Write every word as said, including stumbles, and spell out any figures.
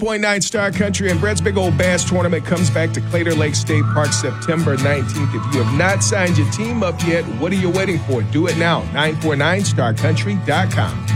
point nine Star Country, and Brett's Big Old Bass Tournament comes back to Claytor Lake State Park September nineteenth. If you have not signed your team up yet, what are you waiting for? Do it now. nine four nine star country dot com.